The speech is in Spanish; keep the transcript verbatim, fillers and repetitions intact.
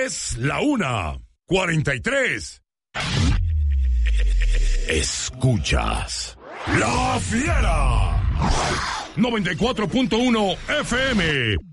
Es la una, cuarenta y tres. Escuchas La Fiera. noventa y cuatro punto uno F M.